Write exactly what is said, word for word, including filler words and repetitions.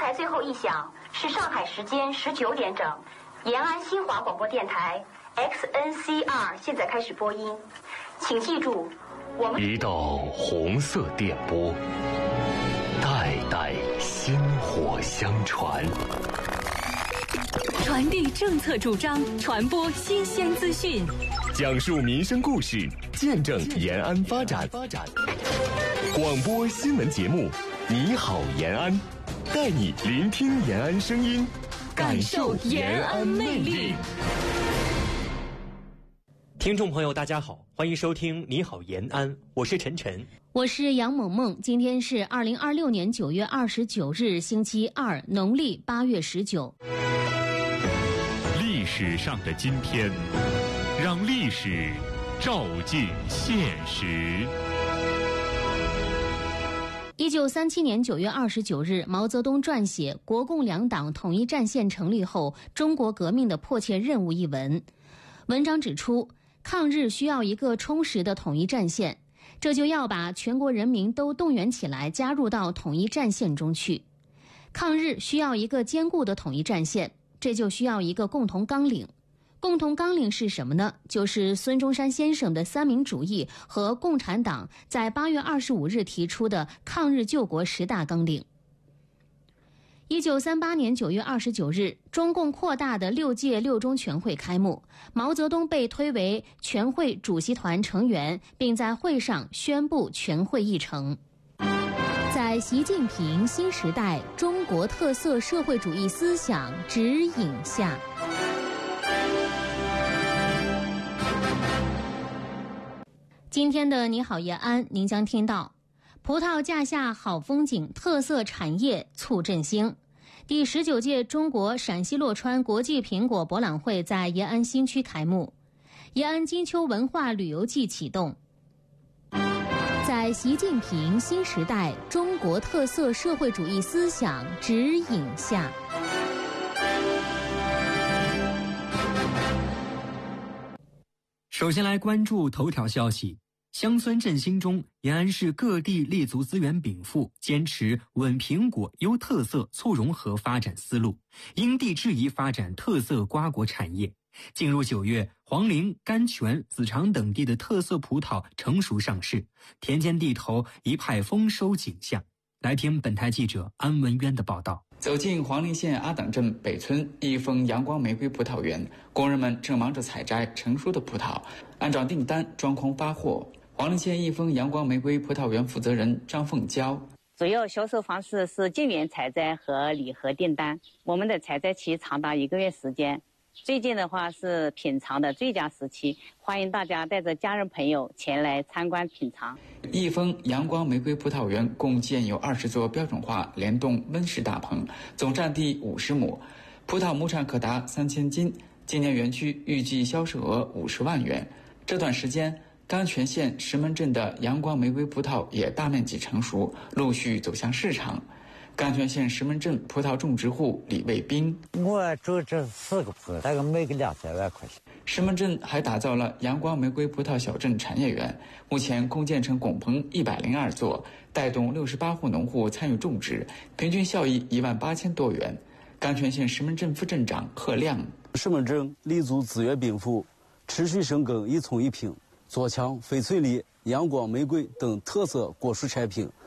台最后一响是上海时间十九点整，延安新华广播电台 X N C R 现在开始播音，请记住，我们一道红色电波，代代薪火相传， 传递政策主张，传播新鲜资讯， 讲述民生故事，见证延安发展。广播新闻节目，你好延安，带你聆听延安声音，感受延安魅力。 听众朋友大家好，欢迎收听你好延安，我是陈晨， 我是杨萌萌。今天是二零二六年九月二十九日星期二，农历八月十九。 历史上的今天，让历史照进现实。 一九三七年九月二十九日，毛泽东撰写《国共两党统一战线成立后中国革命的迫切任务》一文。文章指出，抗日需要一个充实的统一战线，这就要把全国人民都动员起来，加入到统一战线中去。抗日需要一个坚固的统一战线，这就需要一个共同纲领。共同纲领是什么呢？就是孙中山先生的三民主义和共产党在八月二十五日提出的抗日救国十大纲领。一九三八年九月二十九日，中共扩大的六届六中全会开幕，毛泽东被推为全会主席团成员，并在会上宣布全会议程。在习近平新时代中国特色社会主义思想指引下，今天的你好延安，您将听到葡萄架下好风景，特色产业促振兴。第十九届中国陕西洛川国际苹果博览会在延安新区开幕，延安金秋文化旅游季启动。在习近平新时代中国特色社会主义思想指引下， 首先来关注头条消息。乡村振兴中，延安市各地立足资源禀赋，坚持稳苹果、优特色、促融合发展思路，因地制宜发展特色瓜果产业。进入九月，黄陵、甘泉、子长等地的特色葡萄成熟上市，田间地头一派丰收景象。来听本台记者安文渊的报道。 走进黄陵县阿党镇北村益丰阳光玫瑰葡萄园，工人们正忙着采摘成熟的葡萄，按照订单装空发货。黄陵县益丰阳光玫瑰葡萄园负责人张凤娇： 主要销售方式是进园采摘和礼盒订单，我们的采摘期长达一个月时间。最近的话是品尝的最佳时期，欢迎大家带着家人朋友前来参观品尝。 益丰阳光玫瑰葡萄园共建有二十座标准化联动温室大棚，总占地五十亩，葡萄亩产可达三千斤。今年园区预计销售额五十万元。这段时间，甘泉县石门镇的阳光玫瑰葡萄也大面积成熟，陆续走向市场。甘泉县石门镇葡萄种植户李卫兵： 我种这四个葡萄，大概每个两千万块钱。 石门镇还打造了阳光玫瑰葡萄小镇产业园，目前共建成拱棚一百零二座，带动六十八户农户参与种植，平均效益一万八千多元。甘泉县石门镇副镇长贺亮： 石门镇立足资源禀赋，持续深耕一葱一品，做强翡翠梨、阳光玫瑰等特色果蔬产品